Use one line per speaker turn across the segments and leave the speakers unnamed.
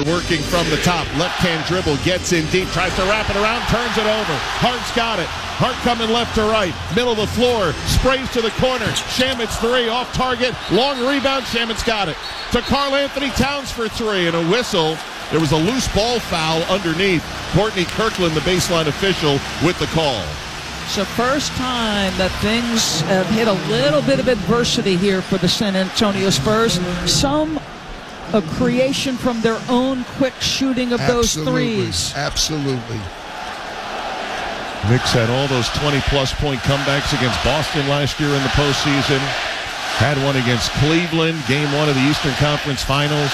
working from the top. Left-hand dribble, gets in deep, tries to wrap it around, turns it over. Hart's got it. Hart coming left to right. Middle of the floor. Sprays to the corner. Shamit's three off target. Long rebound. Shamit's got it. To Karl-Anthony Towns for three. And a whistle. There was a loose ball foul underneath. Courtney Kirkland, the baseline official, with the call.
It's the first time that things have hit a little bit of adversity here for the San Antonio Spurs. A creation from their own quick shooting of those threes.
Absolutely.
Knicks had all those 20-plus point comebacks against Boston last year in the postseason. Had one against Cleveland, game one of the Eastern Conference Finals.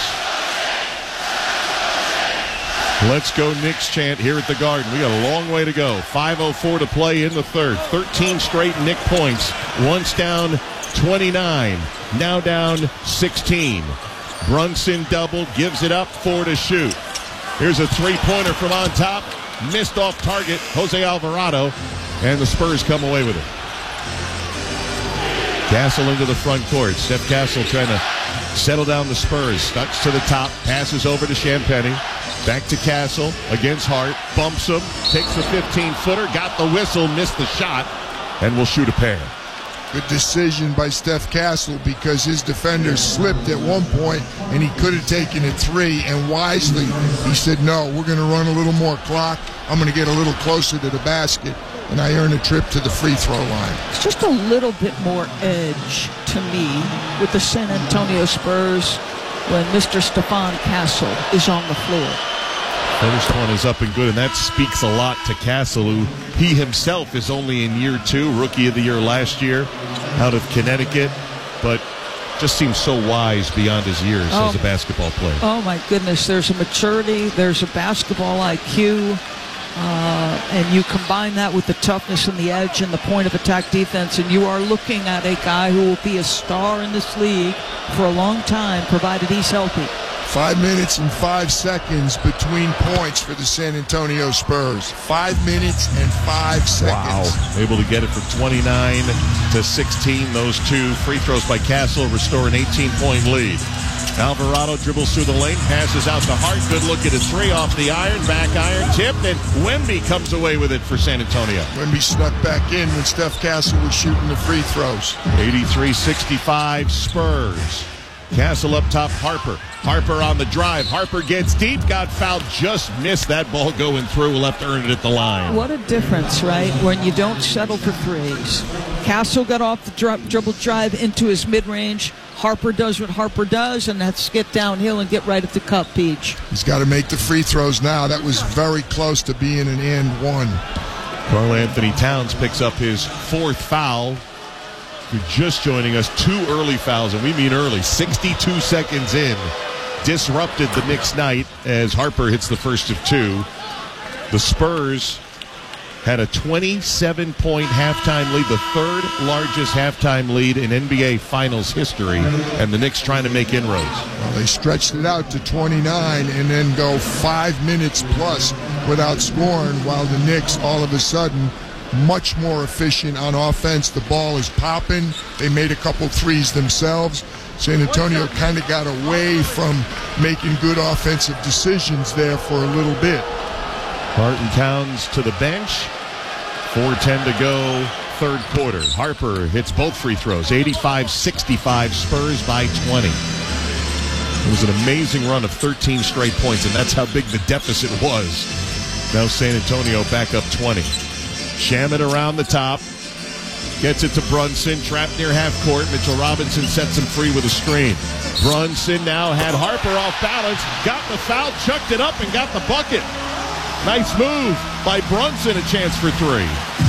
Let's go Knicks chant here at the Garden. We got a long way to go. 5:04 to play in the third. 13 straight Knick points. Once down 29. Now down 16. Brunson double, gives it up, 4 to shoot. Here's a three-pointer from on top. Missed off target, Jose Alvarado, and the Spurs come away with it. Castle into the front court. Steph Castle trying to settle down the Spurs. Stucks to the top, passes over to Champagnie. Back to Castle against Hart. Bumps him, takes the 15-footer, got the whistle, missed the shot, and will shoot a pair.
Good decision by Steph Castle because his defender slipped at one point and he could have taken it three, and wisely he said, no, we're going to run a little more clock. I'm going to get a little closer to the basket, and I earn a trip to the free throw line.
It's just a little bit more edge to me with the San Antonio Spurs when Mr. Stephon Castle is on the floor.
First one is up and good, and that speaks a lot to Castle, who he himself is only in year two, rookie of the year last year, out of Connecticut, but just seems so wise beyond his years as a basketball player.
Oh, my goodness. There's a maturity, there's a basketball IQ, and you combine that with the toughness and the edge and the point-of-attack defense, and you are looking at a guy who will be a star in this league for a long time, provided he's healthy.
5 minutes and 5 seconds between points for the San Antonio Spurs. 5 minutes and 5 seconds.
Wow. Able to get it from 29 to 16. Those two free throws by Castle restore an 18-point lead. Alvarado dribbles through the lane, passes out to Hart. Good look at a three off the iron, back iron, tipped, and Wemby comes away with it for San Antonio.
Wemby snuck back in when Steph Castle was shooting the free throws.
83-65 Spurs. Castle up top, Harper. Harper on the drive. Harper gets deep, got fouled, just missed that ball going through, left earned it at the line.
What a difference, right, when you don't settle for threes. Castle got off the dribble drive into his mid-range. Harper does what Harper does, and that's get downhill and get right at the cup, Peach.
He's got to make the free throws now. That was very close to being an and one.
Karl-Anthony Towns picks up his fourth foul. If you're just joining us, 2 early fouls, and we mean early, 62 seconds in. Disrupted the Knicks' night as Harper hits the first of 2. The Spurs had a 27-point halftime lead, the third largest halftime lead in NBA Finals history, and the Knicks trying to make inroads.
Well, they stretched it out to 29 and then go 5 minutes plus without scoring, while the Knicks all of a sudden much more efficient on offense. The ball is popping. They made a couple threes themselves. San Antonio kind of got away from making good offensive decisions there for a little bit.
Hart and Towns to the bench. 4:10 to go, third quarter. Harper hits both free throws. 85-65 Spurs by 20. It was an amazing run of 13 straight points, and that's how big the deficit was. Now San Antonio back up 20. Shamet around the top. Gets it to Brunson, trapped near half court. Mitchell Robinson sets him free with a screen. Brunson now had Harper off balance, got the foul, chucked it up, and got the bucket. Nice move by Brunson, a chance for 3.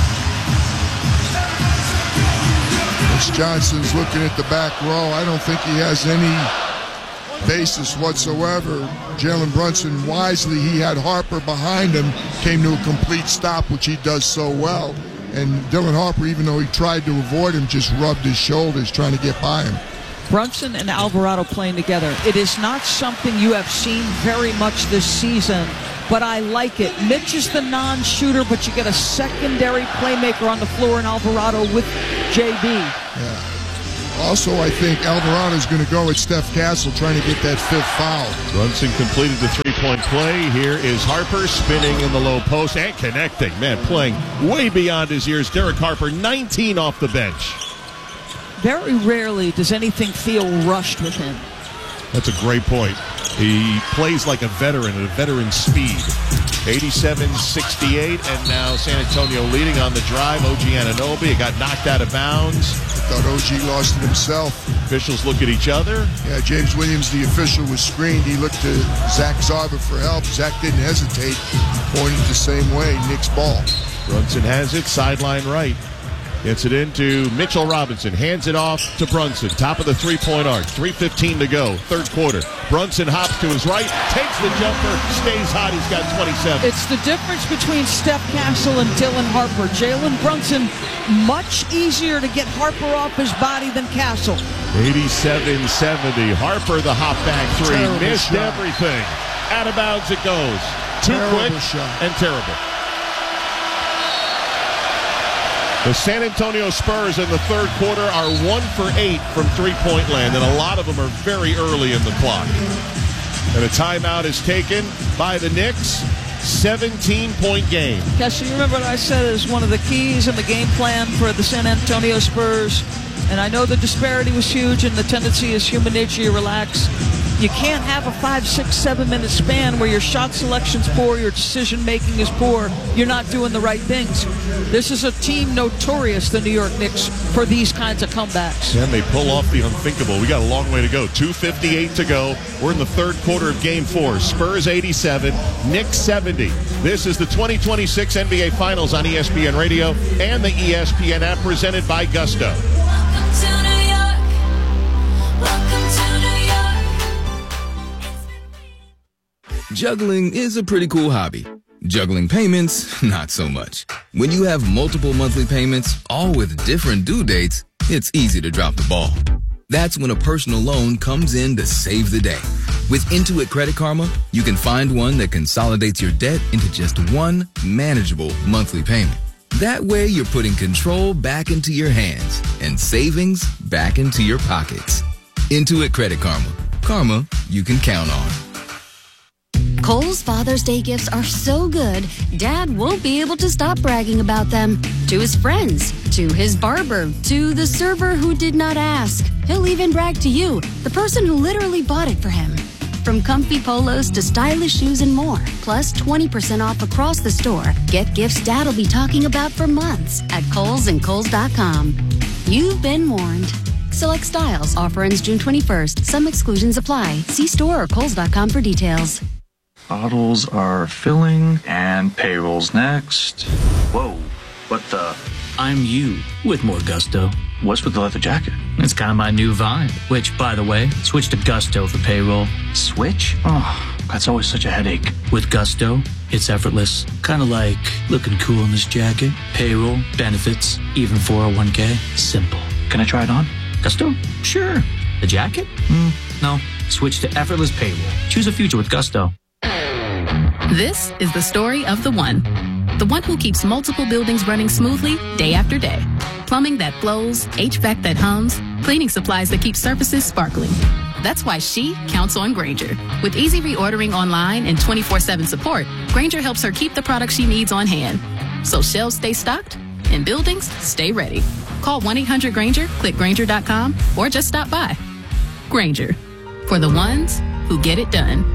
Mitch Johnson's looking at the back row. I don't think he has any basis whatsoever. Jalen Brunson, wisely, he had Harper behind him, came to a complete stop, which he does so well. And Dylan Harper, even though he tried to avoid him, just rubbed his shoulders trying to get by him.
Brunson and Alvarado playing together. It is not something you have seen very much this season, but I like it. Mitch is the non-shooter, but you get a secondary playmaker on the floor in Alvarado with JB.
Yeah. Also, I think Alvarado's going to go at Steph Castle trying to get that 5th foul.
Brunson completed the three-point play. Here is Harper spinning in the low post and connecting. Man, playing way beyond his years. Derek Harper, 19 off the bench.
Very rarely does anything feel rushed with him.
That's a great point. He plays like a veteran at a veteran's speed. 87-68, and now San Antonio leading on the drive. OG Anunoby, it got knocked out of bounds.
I thought OG lost it himself.
Officials look at each other.
Yeah, James Williams, the official, was screened. He looked to Zach Zarba for help. Zach didn't hesitate, pointed the same way. Knicks ball.
Brunson has it, sideline right. Gets it into Mitchell Robinson. Hands it off to Brunson. Top of the three-point arc. 3:15 to go. Third quarter. Brunson hops to his right. Takes the jumper. Stays hot. He's got 27.
It's the difference between Steph Castle and Dylan Harper. Jalen Brunson, much easier to get Harper off his body than Castle.
87-70. Harper, the hop back three.
Terrible
Missed
shot.
everything. Out of bounds it goes. Too
Terrible
quick
shot.
and terrible. The San Antonio Spurs in the third quarter are 1 for 8 from three-point land, and a lot of them are very early in the clock. And a timeout is taken by the Knicks. 17-point game.
Kessler, you remember what I said is one of the keys in the game plan for the San Antonio Spurs? And I know the disparity was huge, and the tendency is human nature, you relax. You can't have a 5, 6, 7 minute span where your shot selection's poor, your decision making is poor, you're not doing the right things. This is a team notorious, the New York Knicks, for these kinds of comebacks.
And they pull off the unthinkable. We got a long way to go. 2:58 to go. We're in the third quarter of Game 4. Spurs 87, Knicks 70. This is the 2026 NBA Finals on ESPN Radio and the ESPN app, presented by Gusto.
Welcome to New York. Welcome to New York.
Juggling is a pretty cool hobby. Juggling payments, not so much. When you have multiple monthly payments, all with different due dates, it's easy to drop the ball. That's when a personal loan comes in to save the day. With Intuit Credit Karma, you can find one that consolidates your debt into just one manageable monthly payment. That way, you're putting control back into your hands and savings back into your pockets. Intuit Credit Karma. Karma you can count on.
Kohl's Father's Day gifts are so good, Dad won't be able to stop bragging about them. To his friends, to his barber, to the server who did not ask. He'll even brag to you, the person who literally bought it for him. From comfy polos to stylish shoes and more, plus 20% off across the store. Get gifts Dad'll be talking about for months at Kohl's and Kohl's.com. You've been warned. Select styles. Offer ends June 21st. Some exclusions apply. See store or Kohl's.com for details.
Bottles are filling and payroll's next. Whoa, what the?
I'm you with more Gusto.
What's with the leather jacket?
It's kind of my new vibe, which, by the way, switch to Gusto for payroll.
Switch? Oh, that's always such a headache.
With Gusto, it's effortless. Kind of like looking cool in this jacket. Payroll, benefits, even 401k. Simple.
Can I try it on?
Gusto? Sure. The jacket? No. Switch to effortless payroll. Choose a future with Gusto.
This is the story of the one who keeps multiple buildings running smoothly day after day. Plumbing that flows, HVAC that hums, cleaning supplies that keep surfaces sparkling. That's why she counts on Grainger. With easy reordering online and 24/7 support, Grainger helps her keep the products she needs on hand. So shelves stay stocked and buildings stay ready. Call 1-800-GRAINGER, click Grainger.com, or just stop by. Grainger, for the ones who get it done.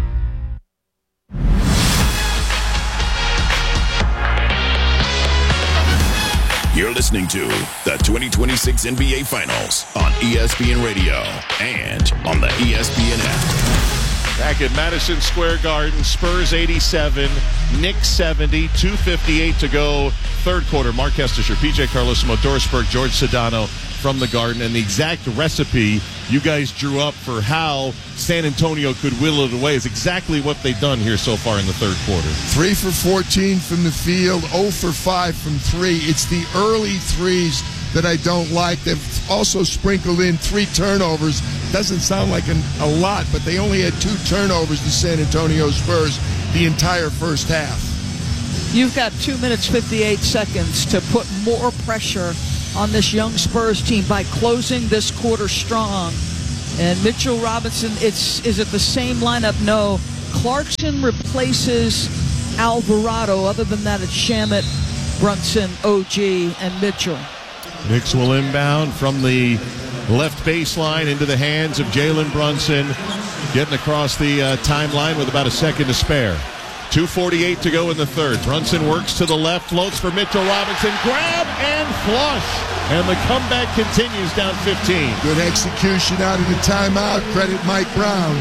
You're listening to the 2026 NBA Finals on ESPN Radio and on the ESPN app.
Back at Madison Square Garden, Spurs 87, Knicks 70, 2:58 to go. Third quarter, Mark Kestisher, PJ Carlesimo, Doris Burke, George Sedano from the Garden. And the exact recipe you guys drew up for how San Antonio could will it away is exactly what they've done here so far in the third quarter.
3 for 14 from the field, 0 for 5 from 3. It's the early threes that I don't like. They've also sprinkled in 3 turnovers. Doesn't sound like a lot, but they only had 2 turnovers, the San Antonio Spurs, the entire first half.
You've got 2 minutes, 58 seconds to put more pressure on this young Spurs team by closing this quarter strong. And Mitchell Robinson, is it the same lineup? No. Clarkson replaces Alvarado. Other than that, it's Shamet, Brunson, OG, and Mitchell.
Knicks will inbound from the left baseline into the hands of Jalen Brunson, getting across the timeline with about a second to spare. 2:48 to go in the third. Brunson works to the left, floats for Mitchell Robinson, grab and flush. And the comeback continues down 15.
Good execution out of the timeout. Credit Mike Brown.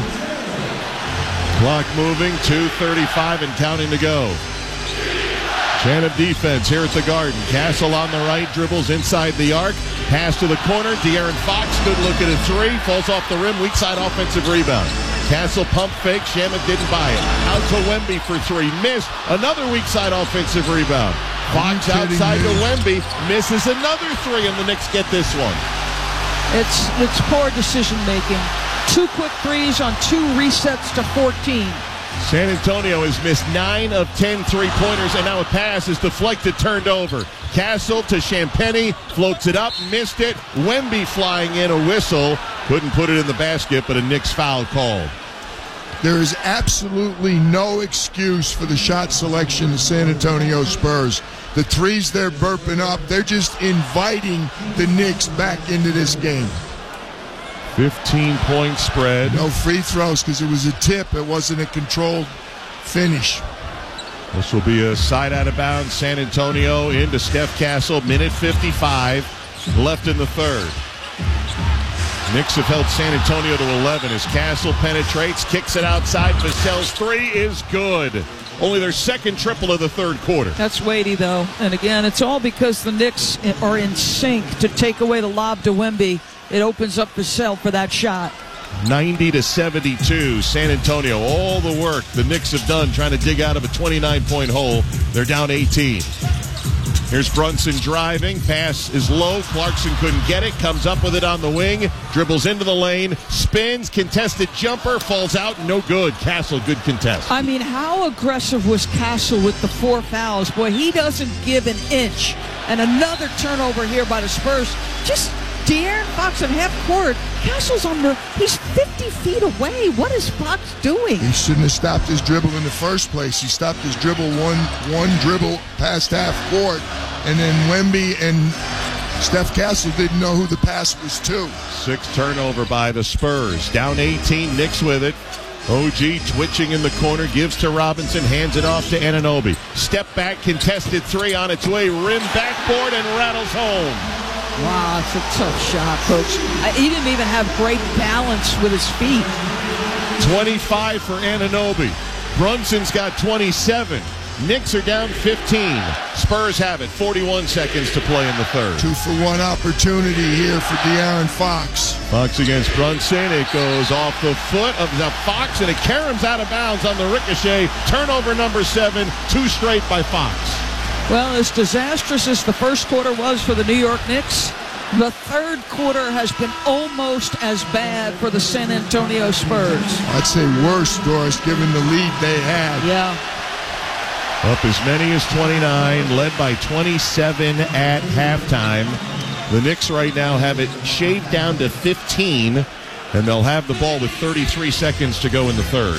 Clock moving, 2:35 and counting to go. Chant of defense here at the Garden. Castle on the right, dribbles inside the arc. Pass to the corner. De'Aaron Fox, good look at a three. Falls off the rim, weak side offensive rebound. Castle pump fake. Shamet didn't buy it. Out to Wemby for three. Missed. Another weak side offensive rebound. Fox outside to Wemby. Misses another three, and the Knicks get this one.
It's poor decision making. 2 quick threes on 2 resets to 14.
San Antonio has missed 9 of 10 three-pointers, and now a pass is deflected, turned over. Castle to Champagnie, floats it up, missed it. Wemby flying in, a whistle. Couldn't put it in the basket, but a Knicks foul called.
There is absolutely no excuse for the shot selection of San Antonio Spurs. The threes they're burping up, they're just inviting the Knicks back into this game.
15-point spread.
No free throws because it was a tip. It wasn't a controlled finish.
This will be a side out of bounds. San Antonio into Steph Castle. Minute 55 left in the third. Knicks have held San Antonio to 11 as Castle penetrates, kicks it outside. Vassell's three is good. Only their second triple of the third quarter.
That's weighty, though. And again, it's all because the Knicks are in sync to take away the lob to Wemby. It opens up Vassell for that shot.
90-72. San Antonio, all the work the Knicks have done trying to dig out of a 29-point hole. They're down 18. Here's Brunson driving. Pass is low. Clarkson couldn't get it. Comes up with it on the wing. Dribbles into the lane. Spins. Contested jumper. Falls out. No good. Castle, good contest.
I mean, how aggressive was Castle with the 4 fouls? Boy, he doesn't give an inch. And another turnover here by the Spurs. Just De'Aaron Fox in half court. Castle's he's 50 feet away. What is Fox doing?
He shouldn't have stopped his dribble in the first place. He stopped his dribble one dribble past half court, and then Wemby and Steph Castle didn't know who the pass was to.
6 turnover by the Spurs. Down 18, Knicks with it. OG twitching in the corner, gives to Robinson, hands it off to Anunoby. Step back, contested three on its way, rim backboard, and rattles home.
Wow, it's a tough shot, Coach. He didn't even have great balance with his feet.
25 for Anunoby. Brunson's got 27. Knicks are down 15. Spurs have it. 41 seconds to play in the third.
2-for-1 opportunity here for De'Aaron Fox.
Fox against Brunson. It goes off the foot of the Fox, and it caroms out of bounds on the ricochet. Turnover number 7. 2 straight by Fox.
Well, as disastrous as the first quarter was for the New York Knicks, the third quarter has been almost as bad for the San Antonio Spurs.
I'd say worse, Doris, given the lead they had.
Yeah.
Up as many as 29, led by 27 at halftime. The Knicks right now have it shaved down to 15, and they'll have the ball with 33 seconds to go in the third.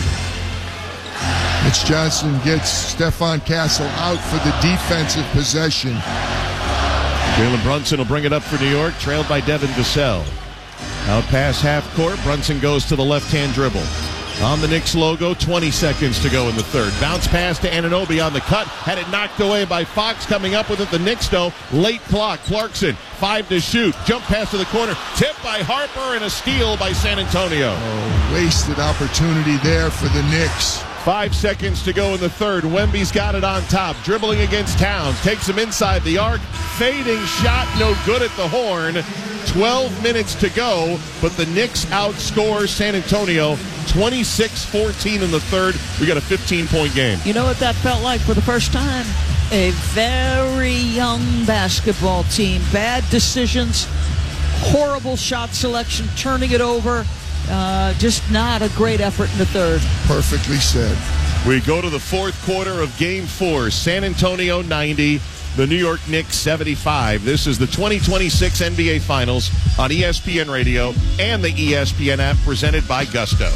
Mitch Johnson gets Stefan Castle out for the defensive possession.
Jalen Brunson will bring it up for New York, trailed by Devin Vassell. Out past half court, Brunson goes to the left-hand dribble. On the Knicks logo, 20 seconds to go in the third. Bounce pass to Anunoby on the cut. Had it knocked away by Fox. Coming up with it, the Knicks, though. Late clock. Clarkson, 5 to shoot. Jump pass to the corner. Tip by Harper and a steal by San Antonio.
Oh, wasted opportunity there for the Knicks.
5 seconds to go in the third. Wemby's got it on top. Dribbling against Towns. Takes him inside the arc. Fading shot. No good at the horn. 12 minutes to go, but the Knicks outscore San Antonio 26-14 in the third. We got a 15-point game.
You know what that felt like for the first time? A very young basketball team. Bad decisions, horrible shot selection, turning it over. Just not a great effort in the third.
Perfectly said.
We go to the fourth quarter of Game 4. San Antonio 90, The New York Knicks 75. This is the 2026 NBA Finals on ESPN Radio and the ESPN app, presented by Gusto.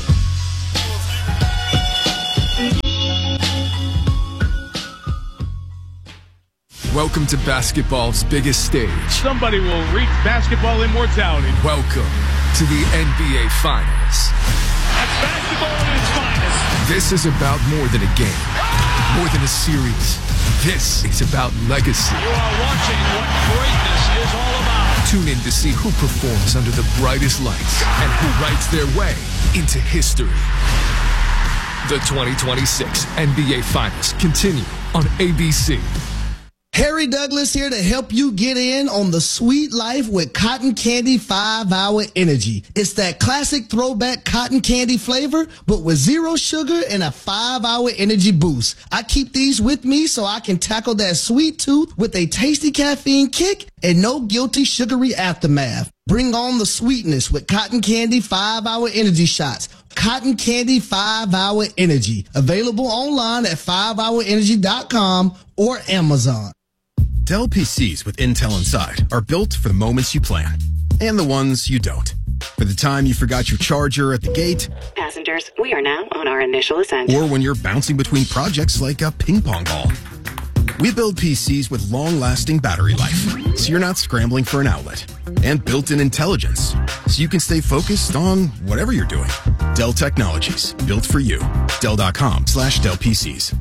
Welcome to basketball's biggest stage.
Somebody will reach basketball immortality.
Welcome to the NBA Finals.
That's basketball at its finest.
This is about more than a game, more than a series. This is about legacy.
You are watching what greatness is all about.
Tune in to see who performs under the brightest lights and who writes their way into history. The 2026 NBA Finals continue on ABC.
Harry Douglas here to help you get in on the sweet life with Cotton Candy 5-Hour Energy. It's that classic throwback cotton candy flavor, but with 0 sugar and a 5-hour energy boost. I keep these with me so I can tackle that sweet tooth with a tasty caffeine kick and no guilty sugary aftermath. Bring on the sweetness with Cotton Candy 5-Hour Energy Shots. Cotton Candy 5-Hour Energy. Available online at 5hourenergy.com or Amazon.
Dell PCs with Intel inside are built for the moments you plan and the ones you don't. For the time you forgot your charger at the gate.
Passengers, we are now on our initial ascent.
Or when you're bouncing between projects like a ping pong ball. We build PCs with long-lasting battery life, so you're not scrambling for an outlet. And built-in intelligence, so you can stay focused on whatever you're doing. Dell Technologies, built for you. Dell.com/Dell PCs.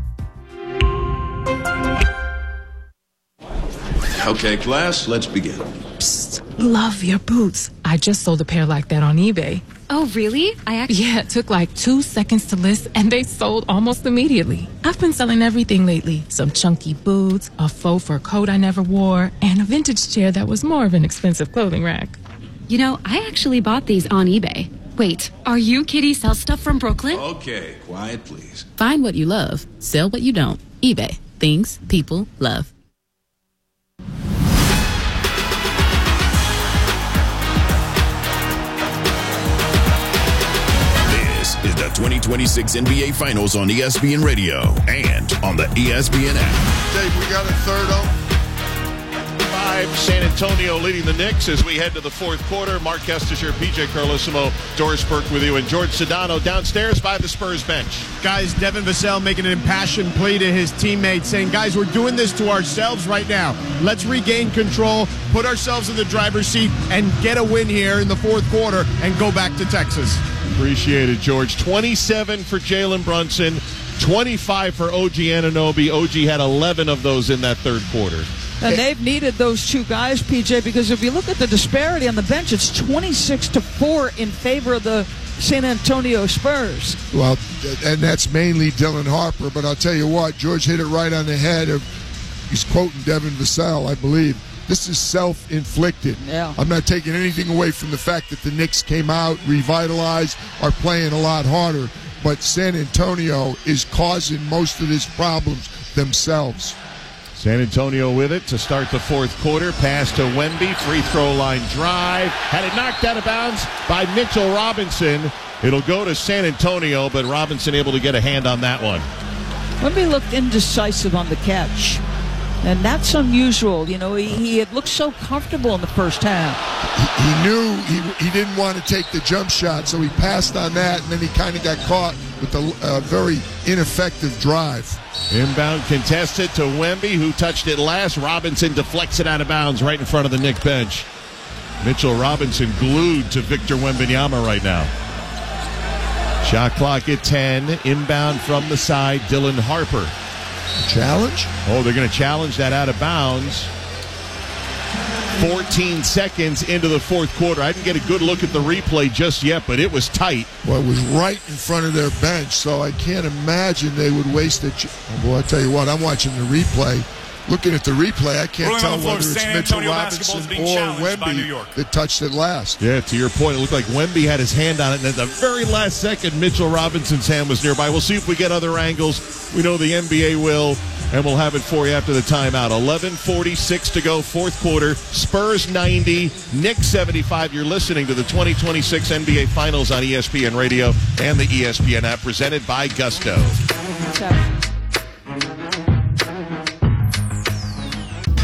Okay, class, let's begin.
Psst, love your boots. I just sold a pair like that on eBay.
Oh, really?
Yeah, it took like 2 seconds to list, and they sold almost immediately. I've been selling everything lately. Some chunky boots, a faux fur coat I never wore, and a vintage chair that was more of an expensive clothing rack.
You know, I actually bought these on eBay. Wait, are you Kitty Sell Stuff from Brooklyn?
Okay, quiet, please.
Find what you love. Sell what you don't. eBay. Things people love.
Is the 2026 NBA Finals on ESPN Radio and on the ESPN app.
Dave, we got a third up.
5, San Antonio leading the Knicks as we head to the fourth quarter. Mark Kestecher, PJ Carlosimo, Doris Burke with you, and George Sedano downstairs by the Spurs bench.
Guys, Devin Vassell making an impassioned plea to his teammates, saying, guys, we're doing this to ourselves right now. Let's regain control, put ourselves in the driver's seat, and get a win here in the fourth quarter and go back to Texas.
Appreciate it, George. 27 for Jalen Brunson, 25 for OG Anunoby. OG had 11 of those in that third quarter.
And they've needed those two guys, PJ, because if you look at the disparity on the bench, it's 26-4 in favor of the San Antonio Spurs.
Well, and that's mainly Dylan Harper, but I'll tell you what, George hit it right on the head. He's quoting Devin Vassell, I believe. This is self-inflicted.
Yeah.
I'm not taking anything away from the fact that the Knicks came out, revitalized, are playing a lot harder, but San Antonio is causing most of these problems themselves.
San Antonio with it to start the fourth quarter. Pass to Wemby. Free throw line drive. Had it knocked out of bounds by Mitchell Robinson. It'll go to San Antonio, but Robinson able to get a hand on that one.
Wemby looked indecisive on the catch. And that's unusual. You know, he had looked so comfortable in the first half.
He knew he didn't want to take the jump shot, so he passed on that, and then he kind of got caught with a very ineffective drive.
Inbound contested to Wemby, who touched it last. Robinson deflects it out of bounds right in front of the Knicks bench. Mitchell Robinson glued to Victor Wembanyama right now. Shot clock at 10. Inbound from the side, Dylan Harper.
Challenge?
Oh, they're going to challenge that out of bounds. 14 seconds into the fourth quarter. I didn't get a good look at the replay just yet, but it was tight.
Well, it was right in front of their bench, so I can't imagine they would waste it. Oh, boy, I tell you what, I'm watching the replay. Looking at the replay, I can't tell whether it's Mitchell Robinson or Wemby that touched it last.
Yeah, to your point, it looked like Wemby had his hand on it, and at the very last second, Mitchell Robinson's hand was nearby. We'll see if we get other angles. We know the NBA will, and we'll have it for you after the timeout. 11:46 to go, fourth quarter. Spurs 90, Knicks 75. You're listening to the 2026 NBA Finals on ESPN Radio and the ESPN app, presented by Gusto.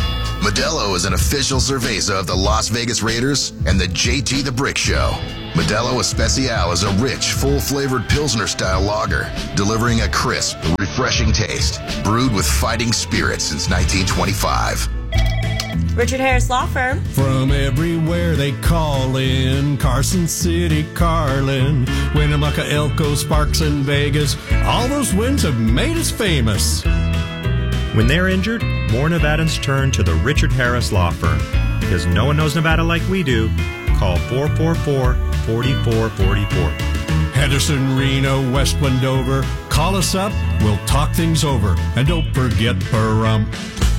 Modelo is an official cerveza of the Las Vegas Raiders and the JT the Brick Show. Modelo Especial is a rich, full-flavored Pilsner-style lager, delivering a crisp, refreshing taste, brewed with fighting spirit since 1925.
Richard Harris Law Firm.
From everywhere they call in, Carson City, Carlin, Winnemucca, Elko, Sparks, and Vegas. All those wins have made us famous.
When they're injured, more Nevadans turn to the Richard Harris Law Firm. Because no one knows Nevada like we do. Call 444-4444.
Henderson, Reno, West Wendover. Call us up. We'll talk things over. And don't forget Pahrump.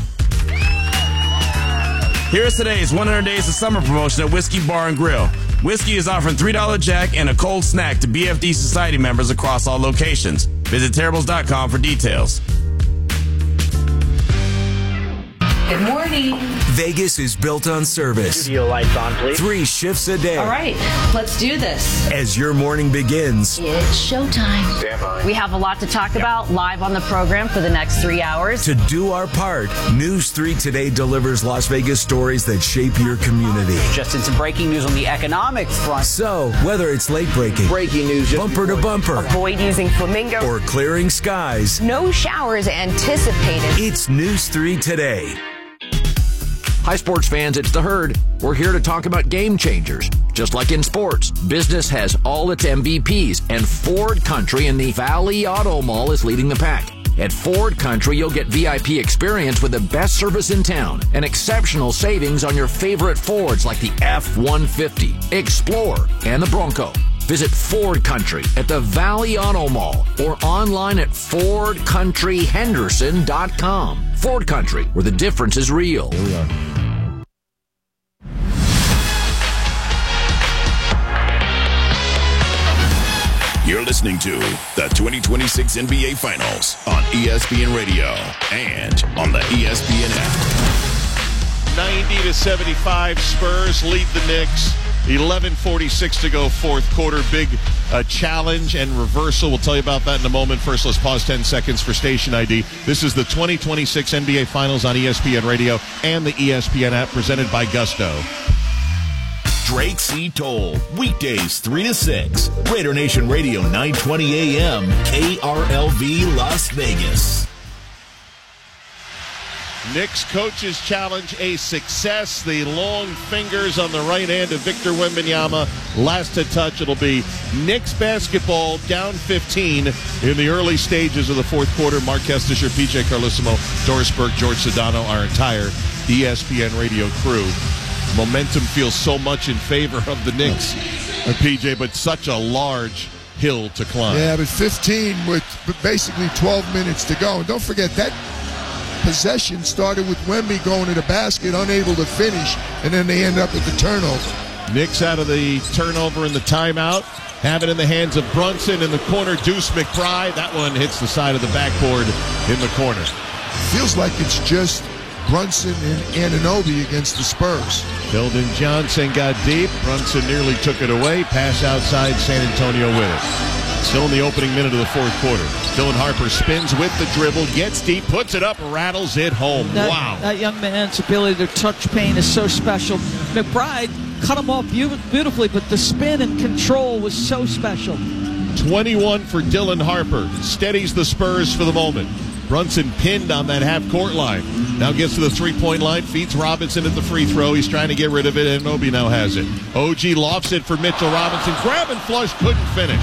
Here's today's 100 Days of Summer promotion at Whiskey Bar and Grill. Whiskey is offering $3 Jack and a cold snack to BFD Society members across all locations. Visit Terribles.com for details.
Good morning.
Vegas is built on service.
Studio lights on, please.
3 shifts a day.
All right, let's do this.
As your morning begins,
It's showtime.
Stand by.
We have a lot to talk about live on the program for the next 3 hours.
To do our part, News 3 Today delivers Las Vegas stories that shape your community.
Just in some breaking news on the economic front.
So, whether it's late breaking,
news,
bumper to bumper,
Avoid using flamingo,
or clearing skies,
no showers anticipated.
It's News 3 Today.
Hi, sports fans, it's The Herd. We're here to talk about game changers. Just like in sports, business has all its MVPs, and Ford Country in the Valley Auto Mall is leading the pack. At Ford Country, you'll get VIP experience with the best service in town and exceptional savings on your favorite Fords like the F-150, Explorer, and the Bronco. Visit Ford Country at the Valley Auto Mall or online at FordCountryHenderson.com. Ford Country, where the difference is real.
Here we are.
You're listening to the 2026 NBA Finals on ESPN Radio and on the ESPN app.
90-75, Spurs lead the Knicks. 11:46 to go, fourth quarter. Big challenge and reversal. We'll tell you about that in a moment. First, let's pause 10 seconds for station ID. This is the 2026 NBA Finals on ESPN Radio and the ESPN app, presented by Gusto.
Drake C. Toll, weekdays 3 to 6. Raider Nation Radio, 920 AM, KRLV, Las Vegas.
Knicks coaches challenge a success. The long fingers on the right hand of Victor Wembanyama. Last to touch, it'll be Knicks basketball down 15 in the early stages of the fourth quarter. Mark Kestisher, PJ Carlissimo, Doris Burke, George Sedano, our entire ESPN radio crew. Momentum feels so much in favor of the Knicks, PJ, but such a large hill to climb.
Yeah, but 15 with basically 12 minutes to go. And don't forget that possession started with Wemby going to the basket, unable to finish, and then they end up with the turnover.
Knicks out of the turnover in the timeout. Have it in the hands of Brunson in the corner. Deuce McBride. That one hits the side of the backboard in the corner.
Feels like it's just Brunson and Anunoby against the Spurs.
Keldon Johnson got deep. Brunson nearly took it away. Pass outside, San Antonio with it. Still in the opening minute of the fourth quarter. Dylan Harper spins with the dribble, gets deep, puts it up, rattles it home. Wow.
That young man's ability to touch paint is so special. McBride cut him off beautifully, but the spin and control was so special.
21 for Dylan Harper. Steadies the Spurs for the moment. Brunson pinned on that half-court line. Now gets to the three-point line, feeds Robinson at the free throw. He's trying to get rid of it, and Obi now has it. OG lofts it for Mitchell Robinson. Grab and flush, couldn't finish.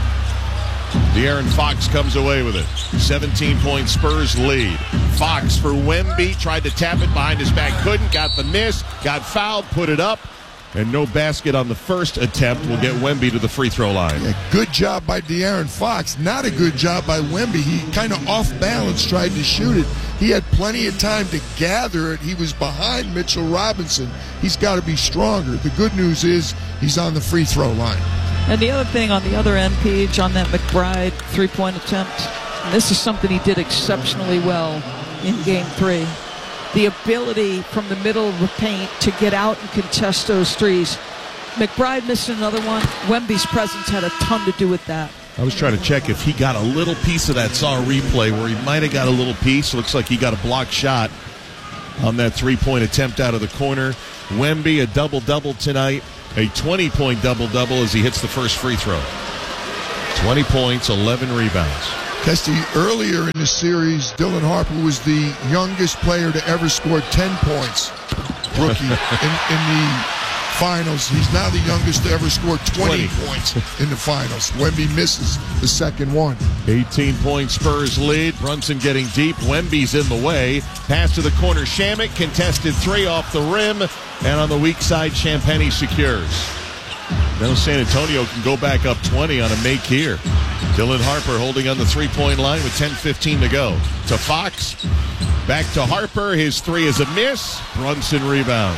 De'Aaron Fox comes away with it. 17-point Spurs lead. Fox for Wemby. Tried to tap it behind his back. Couldn't. Got the miss. Got fouled. Put it up. And no basket on the first attempt will get Wemby to the free throw line.
Yeah, good job by De'Aaron Fox. Not a good job by Wemby. He kind of off balance tried to shoot it. He had plenty of time to gather it. He was behind Mitchell Robinson. He's got to be stronger. The good news is he's on the free throw line.
And the other thing on the other end, Peach, on that McBride three-point attempt, this is something he did exceptionally well in Game 3. The ability from the middle of the paint to get out and contest those threes. McBride missed another one. Wemby's presence had a ton to do with that.
I was trying to check if he got a little piece of that. Saw a replay where he might have got a little piece. Looks like he got a blocked shot. on that three-point attempt out of the corner. Wemby, a double-double tonight, a 20-point double-double as he hits the first free throw. 20 points, 11 rebounds.
Kesty, earlier in the series, Dylan Harper was the youngest player to ever score 10 points, rookie, in the finals. He's now the youngest to ever score 20 points in the finals. Wemby misses the second one.
18-point Spurs lead. Brunson getting deep. Wemby's in the way. Pass to the corner. Shamet, contested three off the rim. And on the weak side, Champagny secures. Now San Antonio can go back up 20 on a make here. Dylan Harper holding on the three-point line with 10:15 to go. To Fox. Back to Harper. His three is a miss. Brunson rebounds.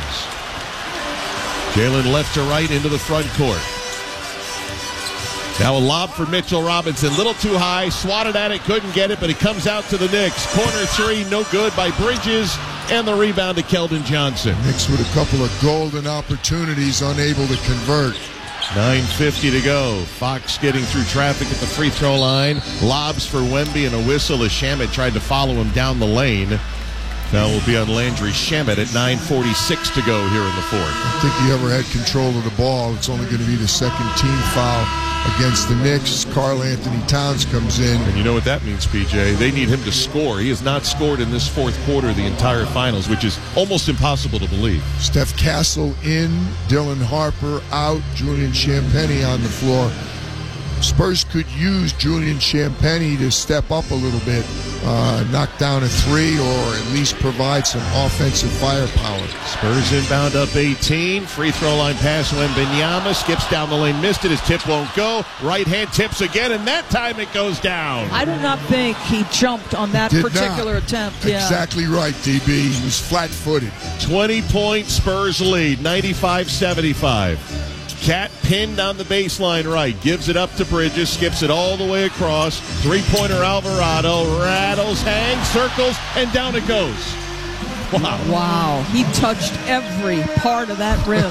Jalen left to right into the front court. Now a lob for Mitchell Robinson. Little too high. Swatted at it. Couldn't get it, but he comes out to the Knicks. Corner three. No good by Bridges. And the rebound to Keldon Johnson.
Knicks with a couple of golden opportunities, unable to convert.
9:50 to go. Fox getting through traffic at the free throw line. Lobs for Wemby and a whistle as Shamet tried to follow him down the lane. Foul will be on Landry Shamet at 9:46 to go here in the fourth.
I think he ever had control of the ball. It's only going to be the second team foul against the Knicks. Karl Anthony Towns comes in.
And you know what that means, PJ? They need him to score. He has not scored in this fourth quarter the entire finals, which is almost impossible to believe.
Steph Castle in, Dylan Harper out, Julian Champagny on the floor. Spurs could use Julian Champagny to step up a little bit, knock down a three, or at least provide some offensive firepower.
Spurs inbound up 18. Free throw line pass to Wembanyama. Skips down the lane, missed it. His tip won't go. Right hand tips again, and that time it goes down.
I do not think he jumped on that particular attempt. Yeah.
Exactly right, DB. He was flat-footed.
20-point Spurs lead, 95-75. Cat pinned on the baseline right. Gives it up to Bridges. Skips it all the way across. Three-pointer Alvarado. Rattles, hangs, circles, and down it goes. Wow.
Wow. He touched every part of that rim.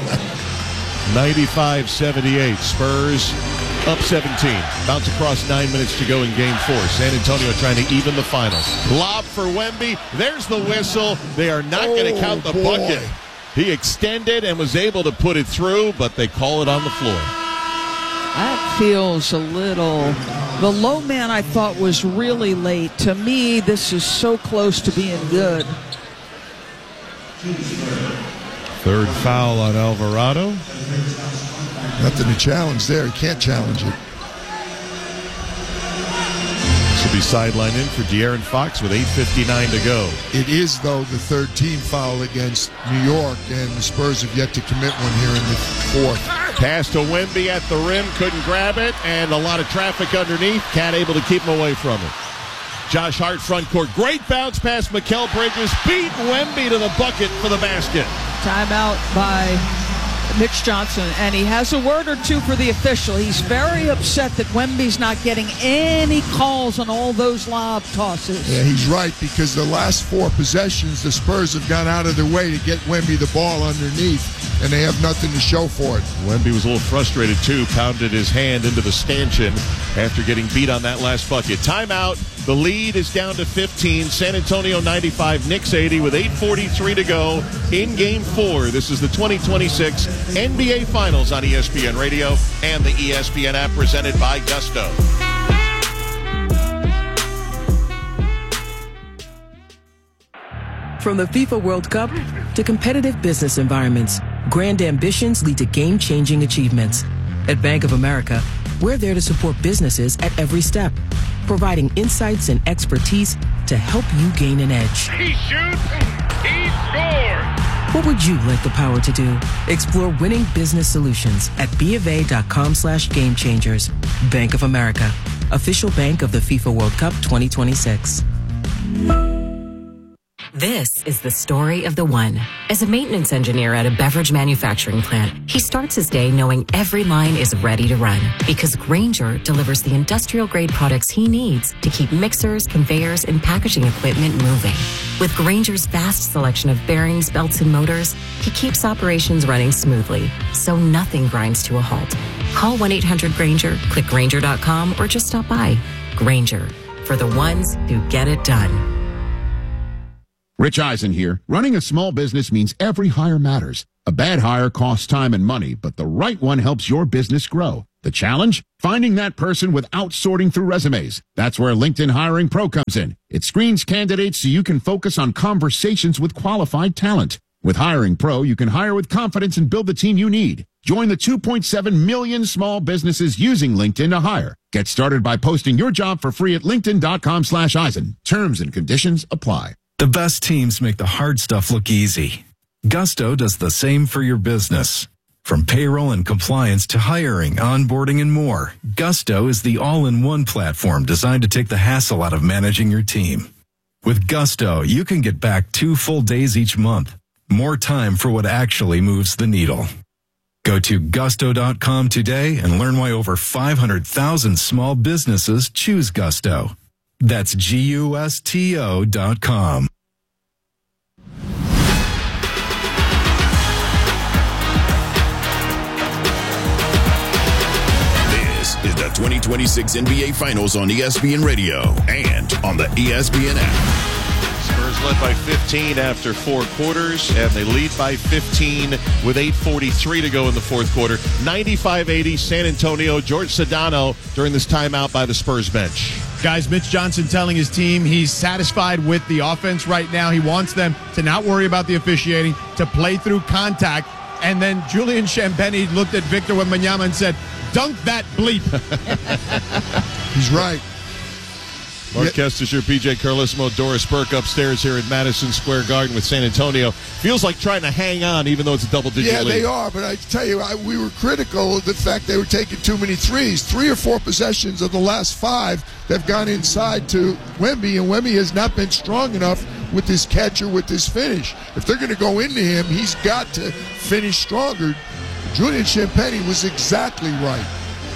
95-78. Spurs up 17. Bounce across 9 minutes to go in game four. San Antonio trying to even the finals. Lob for Wemby. There's the whistle. They are not going to count the bucket. He extended and was able to put it through, but they call it on the floor.
That feels a little... The low man I thought was really late. To me, this is so close to being good.
Third foul on Alvarado.
Nothing to challenge there. He can't challenge it.
This will be sidelined in for De'Aaron Fox with 8:59 to go.
It is, though, the third team foul against New York, and the Spurs have yet to commit one here in the fourth.
Pass to Wemby at the rim, couldn't grab it, and a lot of traffic underneath. Cat able to keep him away from it. Josh Hart front court. Great bounce pass. Mikal Bridges beat Wemby to the bucket for the basket.
Timeout by Mitch Johnson, and he has a word or two for the official. He's very upset that Wemby's not getting any calls on all those lob tosses.
Yeah, he's right, because the last four possessions, the Spurs have gone out of their way to get Wemby the ball underneath, and they have nothing to show for it.
Wemby was a little frustrated, too. Pounded his hand into the stanchion after getting beat on that last bucket. Timeout. The lead is down to 15. San Antonio 95, Knicks 80 with 8:43 to go in Game 4. This is the 2026 NBA Finals on ESPN Radio and the ESPN app presented by Gusto.
From the FIFA World Cup to competitive business environments, grand ambitions lead to game-changing achievements. At Bank of America, we're there to support businesses at every step, providing insights and expertise to help you gain an edge.
He shoots, he scores!
What would you like the power to do? Explore winning business solutions at BofA.com/gamechangers. Bank of America, official bank of the FIFA World Cup 2026.
This is the story of the one. As a maintenance engineer at a beverage manufacturing plant, he starts his day knowing every line is ready to run because Grainger delivers the industrial-grade products he needs to keep mixers, conveyors, and packaging equipment moving. With Grainger's vast selection of bearings, belts, and motors, he keeps operations running smoothly, so nothing grinds to a halt. Call 1-800-GRAINGER, click Grainger.com, or just stop by. Grainger, for the ones who get it done.
Rich Eisen here. Running a small business means every hire matters. A bad hire costs time and money, but the right one helps your business grow. The challenge? Finding that person without sorting through resumes. That's where LinkedIn Hiring Pro comes in. It screens candidates so you can focus on conversations with qualified talent. With Hiring Pro, you can hire with confidence and build the team you need. Join the 2.7 million small businesses using LinkedIn to hire. Get started by posting your job for free at linkedin.com/Eisen. Terms and conditions apply.
The best teams make the hard stuff look easy. Gusto does the same for your business. From payroll and compliance to hiring, onboarding, and more, Gusto is the all-in-one platform designed to take the hassle out of managing your team. With Gusto, you can get back 2 full days each month. More time for what actually moves the needle. Go to gusto.com today and learn why over 500,000 small businesses choose Gusto. That's GUSTO.com.
This is the 2026 NBA Finals on ESPN Radio and on the ESPN app.
Spurs led by 15 after 4 quarters, and they lead by 15 with 8:43 to go in the fourth quarter. 95-80 San Antonio. George Sedano during this timeout by the Spurs bench.
Guys, Mitch Johnson telling his team he's satisfied with the offense right now. He wants them to not worry about the officiating, to play through contact. And then Julian Champagny looked at Victor Wembanyama and said, "Dunk that bleep."
He's right.
Mark Kestisher, PJ Carlesimo, Doris Burke upstairs here at Madison Square Garden with San Antonio. Feels like trying to hang on even though it's a double-digit lead.
Yeah, they are, but I tell you, we were critical of the fact they were taking too many threes. 3 or 4 possessions of the last 5 that have gone inside to Wemby, and Wemby has not been strong enough with his catch or with his finish. If they're going to go into him, he's got to finish stronger. Julian Champagny was exactly right.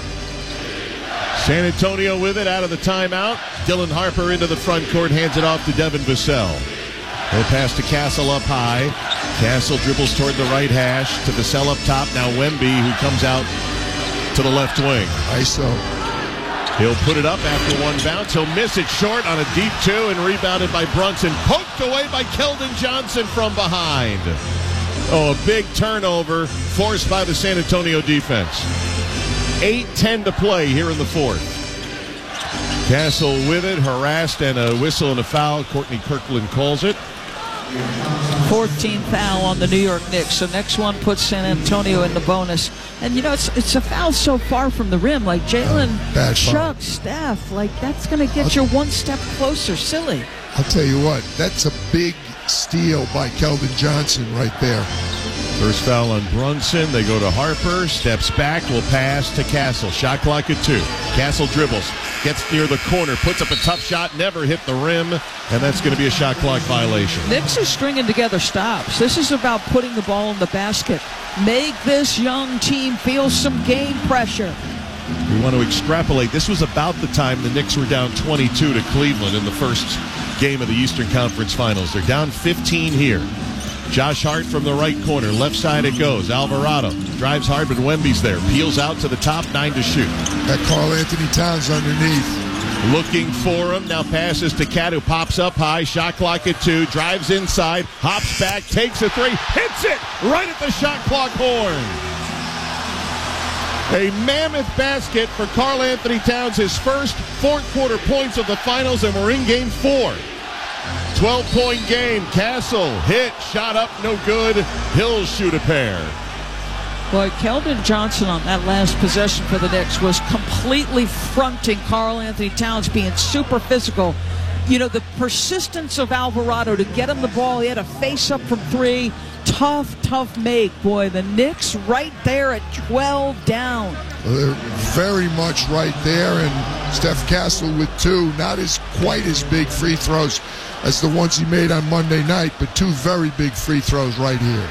San Antonio with it out of the timeout. Dylan Harper into the front court, hands it off to Devin Vassell. He'll pass to Castle up high. Castle dribbles toward the right hash to Vassell up top. Now Wemby, who comes out to the left wing.
ISO.
He'll put it up after one bounce. He'll miss it short on a deep 2 and rebounded by Brunson. Poked away by Keldon Johnson from behind. Oh, a big turnover forced by the San Antonio defense. 8:10 to play here in the fourth. Castle with it, harassed, and a whistle and a foul. Courtney Kirkland calls it.
14th foul on the New York Knicks. So next one puts San Antonio in the bonus. And, you know, it's a foul so far from the rim. Like Jalen, Chuck, Steph, like that's going to get you one step closer. Silly.
I'll tell you what, that's a big steal by Keldon Johnson right there.
First foul on Brunson. They go to Harper. Steps back. Will pass to Castle. Shot clock at 2. Castle dribbles. Gets near the corner. Puts up a tough shot. Never hit the rim. And that's going to be a shot clock violation.
Knicks are stringing together stops. This is about putting the ball in the basket. Make this young team feel some game pressure.
We want to extrapolate. This was about the time the Knicks were down 22 to Cleveland in the first game of the Eastern Conference Finals. They're down 15 here. Josh Hart from the right corner. Left side it goes. Alvarado drives hard, but Wemby's there. Peels out to the top, 9 to shoot.
That Karl Anthony Towns underneath.
Looking for him. Now passes to Cat, who pops up high. Shot clock at 2. Drives inside. Hops back. Takes a 3. Hits it right at the shot clock horn. A mammoth basket for Karl Anthony Towns. His first fourth quarter points of the finals, and we're in game 4. 12-point game. Castle hit, shot up, no good. He'll shoot a pair.
Boy, Keldon Johnson on that last possession for the Knicks was completely fronting Karl Anthony Towns, being super physical. You know, the persistence of Alvarado to get him the ball. He had a face-up from 3. Tough make. Boy, the Knicks right there at 12 down.
Well, they're very much right there, and Steph Castle with 2. Not quite as big free throws as the ones he made on Monday night, but 2 very big free throws right here.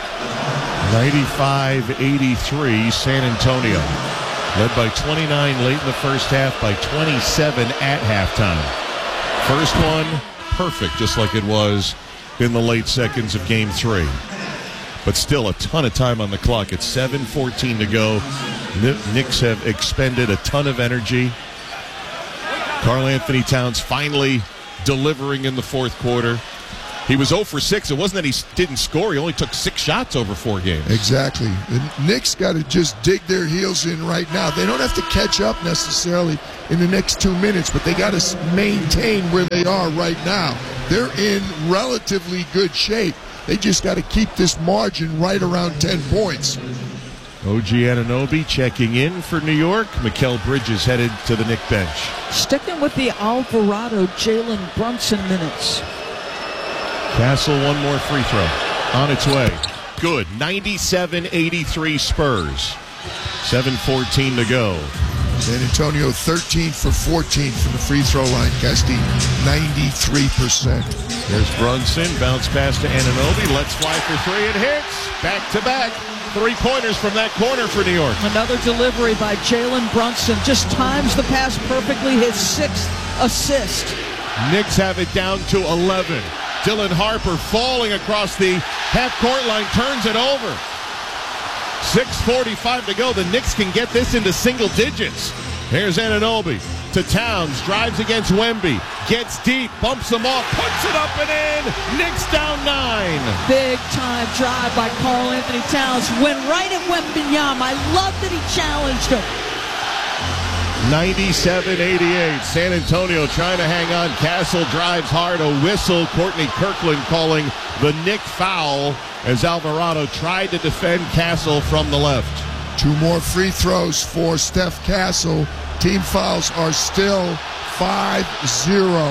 95-83 San Antonio. Led by 29 late in the first half, by 27 at halftime. First one, perfect, just like it was in the late seconds of Game 3. But still a ton of time on the clock. It's 7:14 to go. Knicks have expended a ton of energy. Karl Anthony Towns finally delivering in the fourth quarter. He was 0 for 6. It wasn't that he didn't score. He only took 6 shots over 4 games.
Exactly. The Knicks got to just dig their heels in right now. They don't have to catch up necessarily in the next 2 minutes, but they got to maintain where they are right now. They're in relatively good shape. They just got to keep this margin right around 10 points.
OG Anunoby checking in for New York. Mikal Bridges headed to the Knick bench.
Sticking with the Alvarado Jalen Brunson minutes.
Castle, one more free throw. On its way. Good. 97-83 Spurs. 7:14 to go.
San Antonio 13 for 14 from the free throw line. Casti, 93%.
There's Brunson. Bounce pass to Anunoby. Let's fly for 3. It hits. Back to back. 3-pointers from that corner for New York.
Another delivery by Jalen Brunson. Just times the pass perfectly. His 6th assist.
Knicks have it down to 11. Dylan Harper falling across the half-court line, turns it over. 6:45 to go. The Knicks can get this into single digits. Here's Anunoby to Towns, drives against Wemby, gets deep, bumps them off, puts it up and in. Knicks down 9.
Big time drive by Karl Anthony Towns. Went right at Wembanyama. I love that he challenged him.
97-88. San Antonio trying to hang on. Castle drives hard. A whistle. Courtney Kirkland calling the Knick foul as Alvarado tried to defend Castle from the left.
2 more free throws for Steph Castle. Team fouls are still 5-0.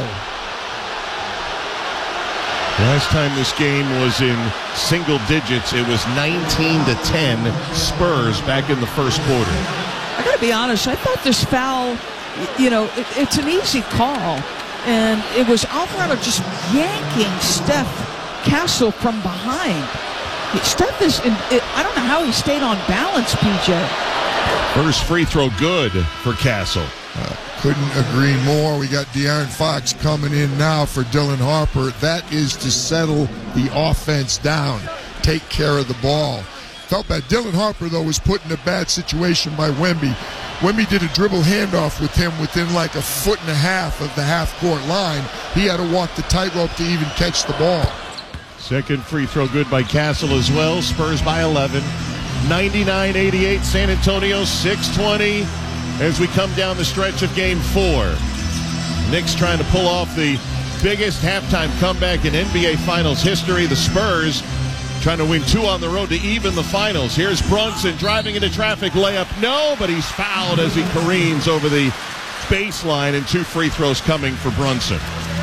Last time this game was in single digits, it was 19-10 Spurs back in the first quarter.
I got to be honest, I thought this foul, it's an easy call. And it was Alvarado just yanking Steph Castle from behind. Steph is, I don't know how he stayed on balance, PJ.
First free throw good for Castle.
Couldn't agree more. We got De'Aaron Fox coming in now for Dylan Harper. That is to settle the offense down, take care of the ball. Felt bad. Dylan Harper, though, was put in a bad situation by Wemby. Wemby did a dribble handoff with him within like 1.5 feet of the half-court line. He had to walk the tightrope to even catch the ball.
Second free throw good by Castle as well. Spurs by 11. 99-88 San Antonio, 6:20 as we come down the stretch of Game 4. Knicks trying to pull off the biggest halftime comeback in NBA Finals history. The Spurs trying to win 2 on the road to even the finals. Here's Brunson driving into traffic, layup. No, but he's fouled as he careens over the baseline, and 2 free throws coming for Brunson.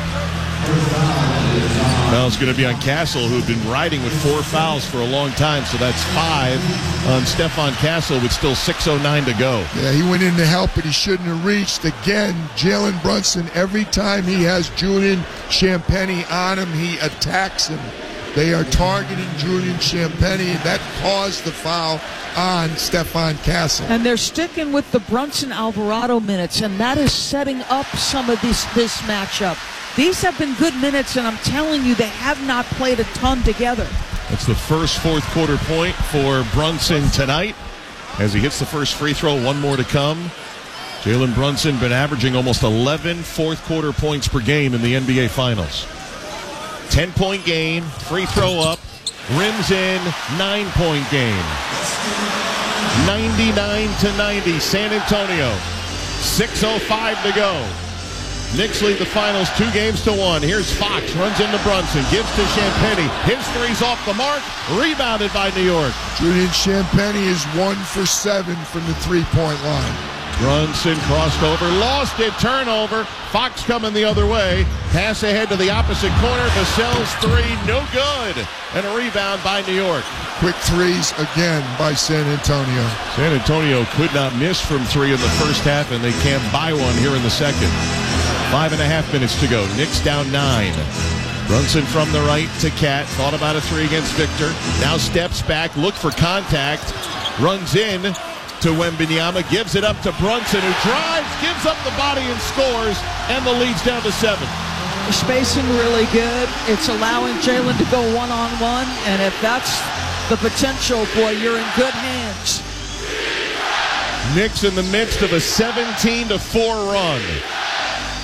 Now it's going to be on Castle, who'd been riding with 4 fouls for a long time, so that's 5 on Stephon Castle with still 6:09 to go.
Yeah, he went in to help, but he shouldn't have reached. Again, Jalen Brunson, every time he has Julian Champagnie on him, he attacks him. They are targeting Julian Champagnie. That caused the foul on Stephon Castle.
And they're sticking with the Brunson-Alvarado minutes, and that is setting up some of this matchup. These have been good minutes, and I'm telling you, they have not played a ton together.
That's the first fourth quarter point for Brunson tonight. As he hits the first free throw, 1 more to come. Jalen Brunson been averaging almost 11 fourth quarter points per game in the NBA Finals. 10-point game, free throw up, rims in, 9-point game. 99-90 San Antonio. 6:05 to go. Knicks lead the finals 2-1. Here's Fox, runs into Brunson, gives to Champagnie. His three's off the mark, rebounded by New York.
Julian Champagnie is 1 for 7 from the 3-point line.
Brunson crossed over, lost it, turnover. Fox coming the other way. Pass ahead to the opposite corner. Vassell's 3, no good. And a rebound by New York.
Quick threes again by San Antonio.
San Antonio could not miss from 3 in the first half, and they can't buy one here in the second. 5.5 minutes to go. Knicks down 9. Brunson from the right to Cat. Thought about a 3 against Victor. Now steps back, look for contact. Runs in to Wembanyama. Gives it up to Brunson, who drives, gives up the body and scores. And the lead's down to 7.
The spacing really good. It's allowing Jalen to go one-on-one. And if that's the potential, boy, you're in good hands.
Knicks in the midst of a 17-4 run.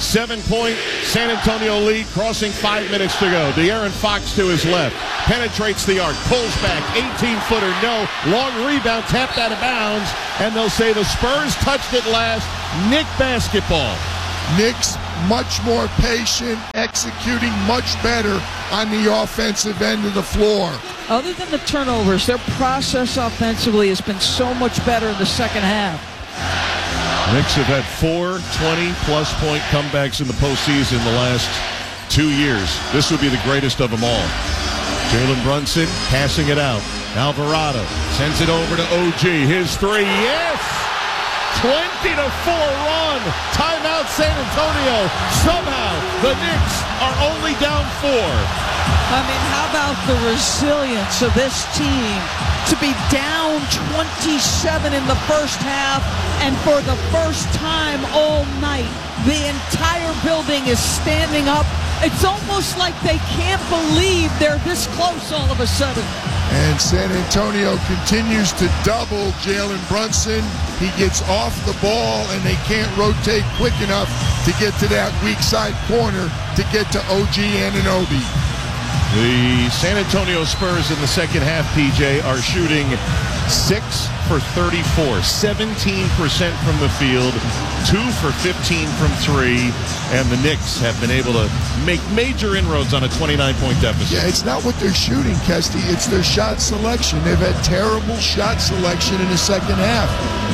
7-point San Antonio lead, crossing 5 minutes to go. De'Aaron Fox to his left, penetrates the arc, pulls back, 18-footer, no. Long rebound, tapped out of bounds, and they'll say the Spurs touched it last. Knick basketball.
Knicks much more patient, executing much better on the offensive end of the floor.
Other than the turnovers, their process offensively has been so much better in the second half.
Knicks have had 4 20-plus point comebacks in the postseason the last 2 years. This would be the greatest of them all. Jalen Brunson passing it out. Alvarado sends it over to OG. His three, yes! 20-4 run. Timeout San Antonio. Somehow the Knicks are only down 4.
I mean, how about the resilience of this team to be down 27 in the first half, and for the first time all night, the entire building is standing up. It's almost like they can't believe they're this close all of a sudden.
And San Antonio continues to double Jalen Brunson. He gets off the ball, and they can't rotate quick enough to get to that weak side corner to get to OG Anunoby.
The San Antonio Spurs in the second half, PJ, are shooting 6 for 34, 17% from the field, 2 for 15 from 3, and the Knicks have been able to make major inroads on a 29-point deficit.
Yeah, it's not what they're shooting, Kesty. It's their shot selection. They've had terrible shot selection in the second half.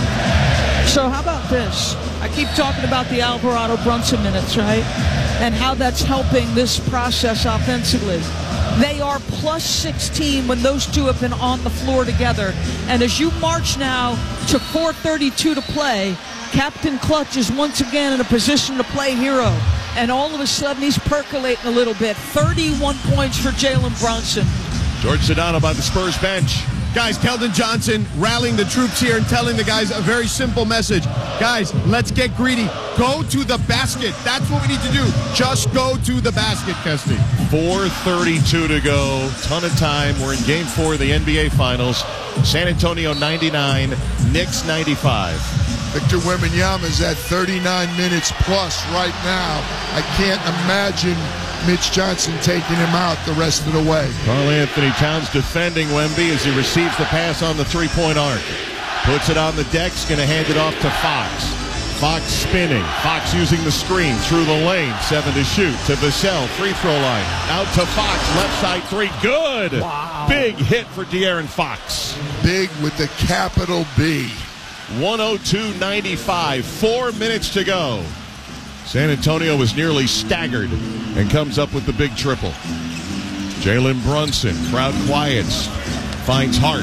So how about this? I keep talking about the Alvarado Brunson minutes, right? And how that's helping this process offensively. They are plus 16 when those two have been on the floor together. And as you march now to 4:32 to play, Captain Clutch is once again in a position to play hero. And all of a sudden he's percolating a little bit. 31 points for Jalen Brunson.
George Sedano by the Spurs bench.
Guys, Keldon Johnson rallying the troops here and telling the guys a very simple message. Guys, let's get greedy. Go to the basket. That's what we need to do. Just go to the basket, Kesty.
4:32 to go. Ton of time. We're in Game 4 of the NBA Finals. San Antonio 99, Knicks 95.
Victor Wembanyama's at 39 minutes plus right now. I can't imagine Mitch Johnson taking him out the rest of the way.
Karl Anthony Towns defending Wemby as he receives the pass on the three-point arc. Puts it on the deck, going to hand it off to Fox. Fox spinning. Fox using the screen through the lane. 7 to shoot. To Vassell, free throw line. Out to Fox, left side 3. Good. Wow. Big hit for De'Aaron Fox.
Big with the capital B.
102-95. 4 minutes to go. San Antonio was nearly staggered and comes up with the big triple. Jalen Brunson, crowd quiets, finds Hart.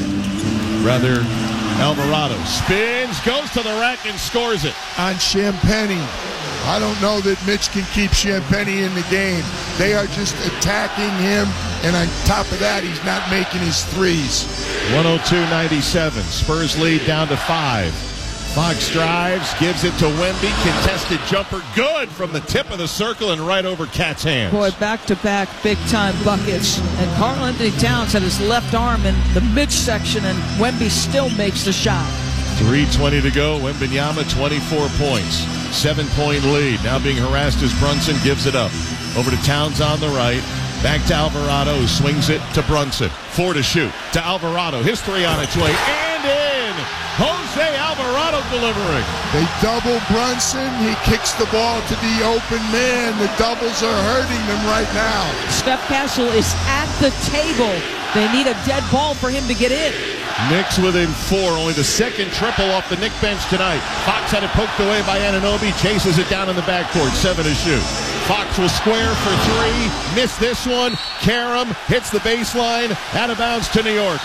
Alvarado spins, goes to the rack and scores it.
On Champagnie. I don't know that Mitch can keep Champagnie in the game. They are just attacking him, and on top of that, he's not making his threes.
102-97. Spurs lead down to 5. Fox drives, gives it to Wemby. Contested jumper, good from the tip of the circle and right over Cat's hands.
Boy, back-to-back big-time buckets. And Karl Anthony Towns had his left arm in the midsection, and Wemby still makes the shot.
3:20 to go. Wembanyama, 24 points. 7-point lead. Now being harassed as Brunson gives it up. Over to Towns on the right. Back to Alvarado, who swings it to Brunson. 4 to shoot. To Alvarado. His 3 on its way. And in! Jose Alvarado delivering.
They double Brunson. He kicks the ball to the open man. The doubles are hurting them right now.
Steph Castle is at the table. They need a dead ball for him to get in.
Knicks within 4. Only the second triple off the Knick bench tonight. Fox had it poked away by Anunoby. Chases it down in the backcourt. 7 to shoot. Fox was square for 3. Missed this one. Karam hits the baseline. Out of bounds to New York.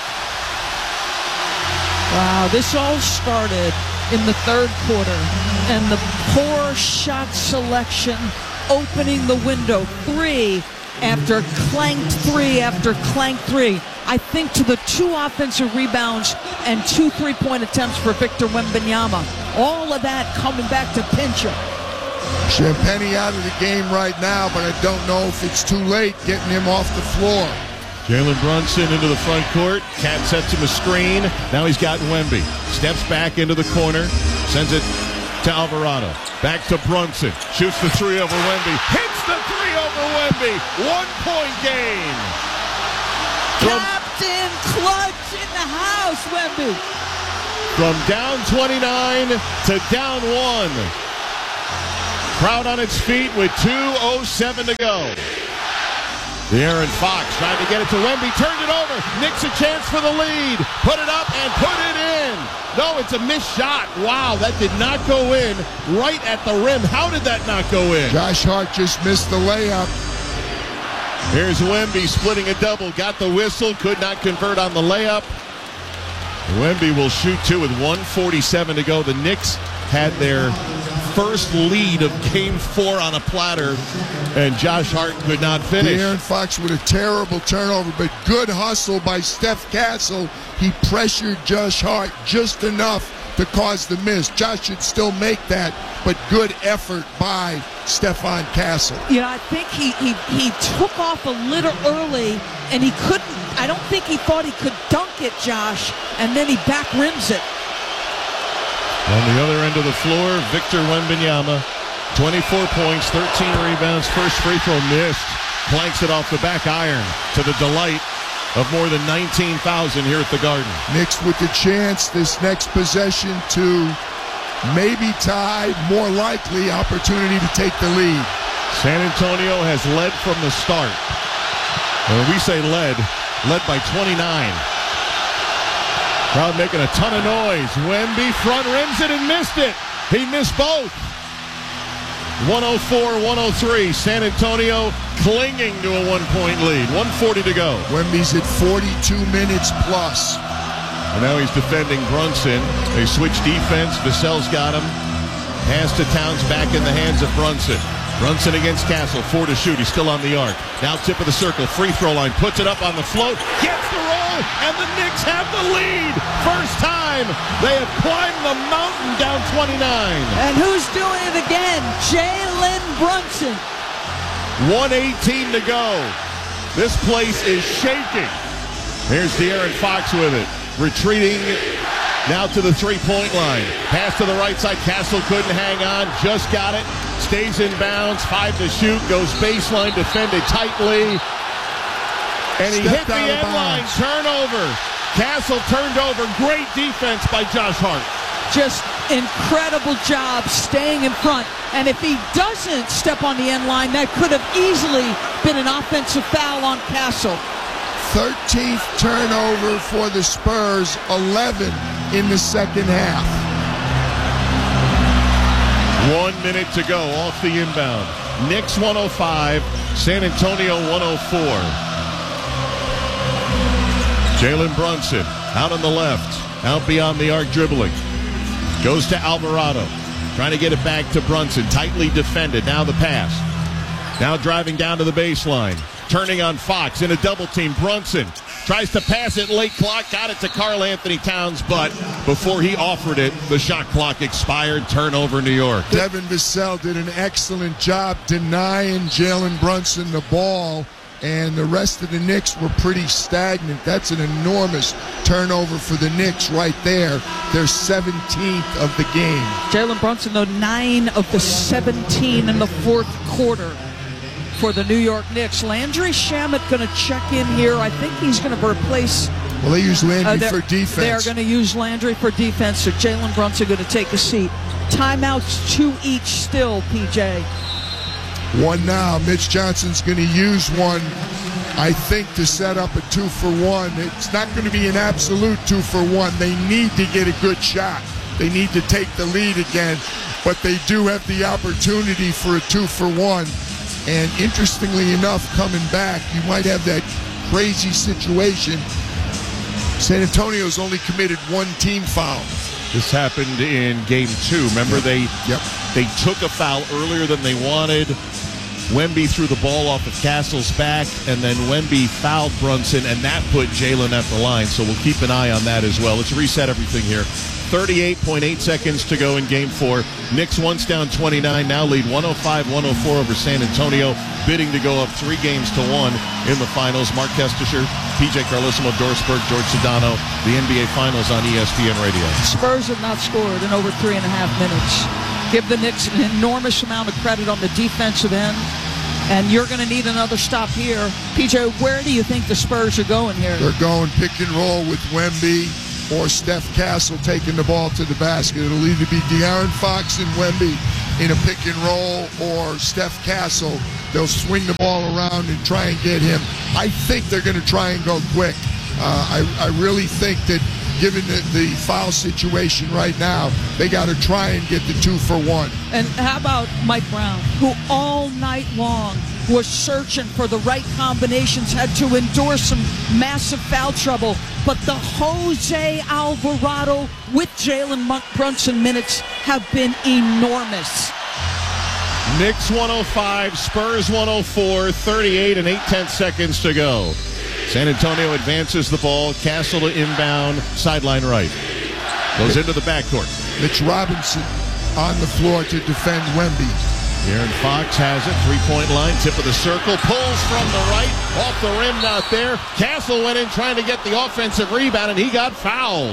Wow, this all started in the third quarter. And the poor shot selection opening the window. 3 after clanked 3 after clanked 3. I think to the 2 offensive rebounds and 2 3-point attempts for Victor Wembanyama. All of that coming back to pinch him.
Champagnie out of the game right now, but I don't know if it's too late getting him off the floor.
Jalen Brunson into the front court. Cat sets him a screen. Now he's got Wemby. Steps back into the corner. Sends it to Alvarado. Back to Brunson. Shoots the three over Wemby. Hits the three over Wemby. 1-point game.
Captain Clutch in the house, Wemby.
From down 29 to down 1. Crowd on its feet with 2:07 to go. The Aaron Fox trying to get it to Wemby. Turned it over. Knicks a chance for the lead. Put it up and put it in. No, it's a missed shot. Wow, that did not go in right at the rim. How did that not go in?
Josh Hart just missed the layup.
Here's Wemby splitting a double. Got the whistle. Could not convert on the layup. Wemby will shoot two with 1:47 to go. The Knicks had their first lead of Game 4 on a platter, and Josh Hart could not finish.
De'Aaron Fox with a terrible turnover, but good hustle by Steph Castle. He pressured Josh Hart just enough to cause the miss. Josh should still make that, but good effort by Stephon Castle.
You know, I think he took off a little early, and he couldn't. I don't think he thought he could dunk it, Josh, and then he back rims it.
On the other end of the floor, Victor Wembanyama, 24 points, 13 rebounds, first free throw missed. Planks it off the back iron to the delight of more than 19,000 here at the Garden.
Knicks with the chance this next possession to maybe tie, more likely opportunity to take the lead.
San Antonio has led from the start. When we say led by 29. Crowd making a ton of noise. Wemby front rims it and missed it. He missed both. 104-103. San Antonio clinging to a 1-point lead. 1:40 to go.
Wemby's at 42 minutes plus.
And now he's defending Brunson. They switch defense. Vassell's got him. Pass to Towns, back in the hands of Brunson. Brunson against Castle. 4 to shoot. He's still on the arc. Now tip of the circle. Free throw line. Puts it up on the float. Gets the roll. And the Knicks have the lead. First time they have climbed the mountain down 29.
And who's doing it again? Jalen Brunson.
1:18 to go. This place is shaking. Here's De'Aaron Fox with it. Retreating now to the three-point line. Pass to the right side. Castle couldn't hang on. Just got it. Stays in bounds. 5 to shoot. Goes baseline. Defended tightly. And he hit the end line. Turnover. Castle turned over. Great defense by Josh Hart.
Just incredible job staying in front. And if he doesn't step on the end line, that could have easily been an offensive foul on Castle.
13th turnover for the Spurs, 11 in the second half.
1 minute to go off the inbound. Knicks 105, San Antonio 104. Jalen Brunson out on the left, out beyond the arc dribbling. Goes to Alvarado, trying to get it back to Brunson. Tightly defended, now the pass. Now driving down to the baseline. Turning on Fox in a double team. Brunson tries to pass it late clock. Got it to Karl Anthony Towns, but before he offered it, the shot clock expired. Turnover, New York.
Devin Vassell did an excellent job denying Jalen Brunson the ball, and the rest of the Knicks were pretty stagnant. That's an enormous turnover for the Knicks right there. They're 17th of the game.
Jalen Brunson, though, 9 of the 17 in the fourth quarter for the New York Knicks. Landry Shamet going to check in here. I think he's going to replace.
Well, they use Landry for defense.
They are going to use Landry for defense, so Jalen Brunson going to take a seat. Timeouts 2 each still, PJ.
1 now. Mitch Johnson's going to use one, I think, to set up a 2-for-1. It's not going to be an absolute 2-for-1. They need to get a good shot. They need to take the lead again, but they do have the opportunity for a 2-for-1. And interestingly enough, coming back, you might have that crazy situation. San Antonio's only committed 1 team foul.
This happened in Game 2. Remember, they took a foul earlier than they wanted. Wemby threw the ball off of Castle's back, and then Wemby fouled Brunson, and that put Jalen at the line. So we'll keep an eye on that as well. Let's reset everything here. 38.8 seconds to go in Game 4. Knicks once down 29, now lead 105-104 over San Antonio, bidding to go up 3 games to 1 in the finals. Mark Kestisher, PJ Carlissimo, Doris Burke, George Sedano, the NBA Finals on ESPN Radio.
Spurs have not scored in over 3.5 minutes. give the Knicks an enormous amount of credit on the defensive end. And you're going to need another stop here. PJ, where do you think the Spurs are going here?
They're going pick and roll with Wemby or Steph Castle taking the ball to the basket. It'll either be De'Aaron Fox and Wemby in a pick and roll or Steph Castle. They'll swing the ball around and try and get him. I think they're going to try and go quick. I really think that given the foul situation right now, they got to try and get the 2 for 1.
And how about Mike Brown, who all night long was searching for the right combinations, had to endure some massive foul trouble, but the Jose Alvarado with Jalen Brunson minutes have been enormous.
Knicks 105, Spurs 104, 38 and 8/10 seconds to go. San Antonio advances the ball. Castle to inbound, sideline right. Goes into the backcourt.
Mitch Robinson on the floor to defend Wemby.
De'Aaron Fox has it, three-point line, tip of the circle, pulls from the right, off the rim, not there. Castle went in trying to get the offensive rebound, and he got fouled.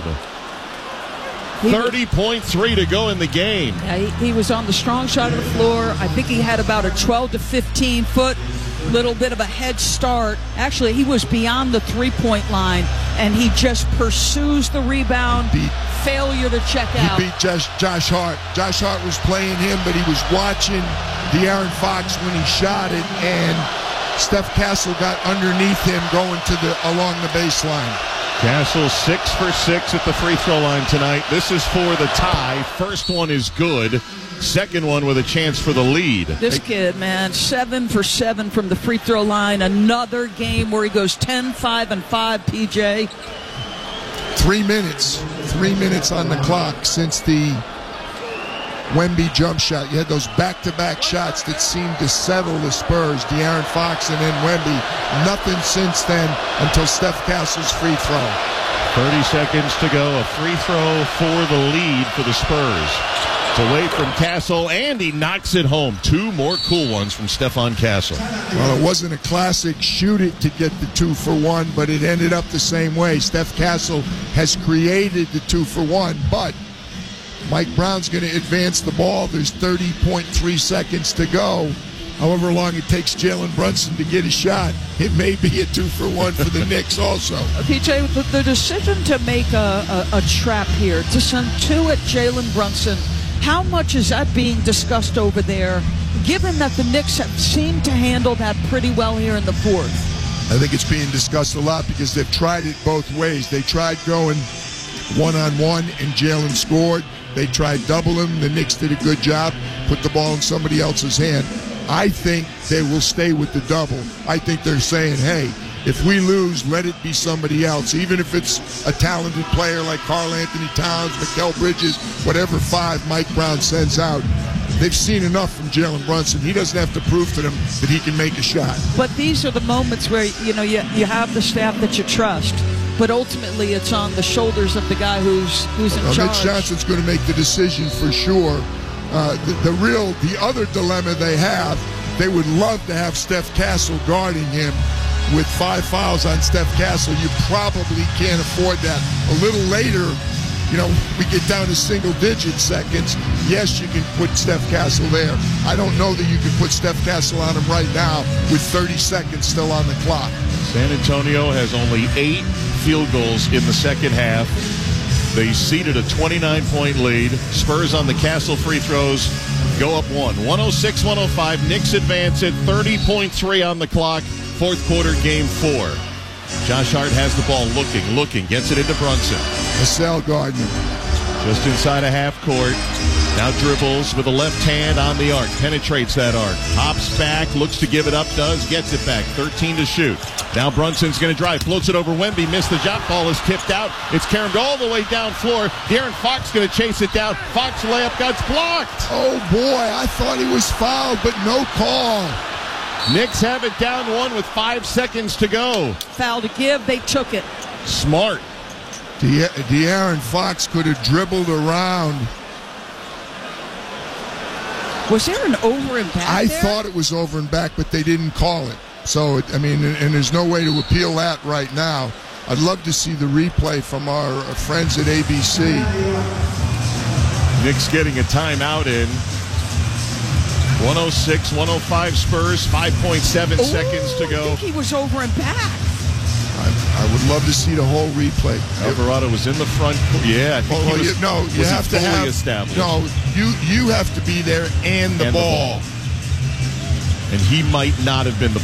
30.3 to go in the game.
Yeah, he was on the strong side of the floor. I think he had about a 12 to 15 foot little bit of a head start. Actually, he was beyond the three-point line, and he just pursues the rebound. Failure to check out.
He beat Josh Hart. Josh Hart was playing him, but he was watching De'Aaron Fox when he shot it, and Steph Castle got underneath him going along the baseline.
Castle 6 for 6 at the free throw line tonight. This is for the tie. First one is good. Second one with a chance for the lead.
This kid, man, 7 for 7 from the free throw line. Another game where he goes 10, 5, and 5, PJ.
3 minutes. 3 minutes on the clock since the Wemby jump shot. You had those back-to-back shots that seemed to settle the Spurs. De'Aaron Fox and then Wemby. Nothing since then until Steph Castle's free throw.
30 seconds to go. A free throw for the lead for the Spurs. It's away from Castle, and he knocks it home. 2 more cool ones from Stephon Castle.
Well, it wasn't a classic shoot it to get the 2 for 1, but it ended up the same way. Steph Castle has created the 2 for 1, but Mike Brown's going to advance the ball. There's 30.3 seconds to go. However long it takes Jalen Brunson to get a shot, it may be a 2 for 1 for the Knicks also.
PJ, the decision to make a trap here, to send 2 at Jalen Brunson, how much is that being discussed over there, given that the Knicks have seemed to handle that pretty well here in the fourth?
I think it's being discussed a lot because they've tried it both ways. They tried going one-on-one, and Jalen scored. They tried double him. The Knicks did a good job, put the ball in somebody else's hand. I think they will stay with the double. I think they're saying, hey, if we lose, let it be somebody else. Even if it's a talented player like Karl Anthony Towns, Mikal Bridges, whatever 5 Mike Brown sends out. They've seen enough from Jalen Brunson. He doesn't have to prove to them that he can make a shot.
But these are the moments where, you have the staff that you trust. But ultimately, it's on the shoulders of the guy who's in charge.
Mitch Johnson's going to make the decision for sure. The other dilemma they have, they would love to have Steph Castle guarding him. With 5 fouls on Steph Castle, you probably can't afford that. A little later, we get down to single-digit seconds. Yes, you can put Steph Castle there. I don't know that you can put Steph Castle on him right now with 30 seconds still on the clock.
San Antonio has only 8 field goals in the second half. They ceded a 29-point lead. Spurs on the Castle free throws go up 1. 106-105. Knicks advance at 30.3 on the clock. Fourth quarter, game 4. Josh Hart has the ball looking, gets it into Brunson.
Marcel Gardner.
Just inside a half court. Now dribbles with the left hand on the arc. Penetrates that arc. Hops back, looks to give it up, gets it back. 13 to shoot. Now Brunson's going to drive. Floats it over Wemby. Missed the shot. Ball is tipped out. It's caromed all the way down floor. De'Aaron Fox going to chase it down. Fox layup gets blocked.
Oh, boy. I thought he was fouled, but no call.
Knicks have it down 1 with 5 seconds to go.
Foul to give. They took it.
Smart.
De'Aaron Fox could have dribbled around.
Was there an over and back
I
there?
thought it was over and back, but they didn't call it. So, and there's no way to appeal that right now. I'd love to see the replay from our friends at ABC.
Knicks getting a timeout in. 106-105 Spurs, 5.7 seconds to go.
I think he was over and back.
I would love to see the whole replay.
Alvarado was in the front. Yeah, I think he was,
you have to have
established.
No, you have to be there and the ball.
And he might not have been the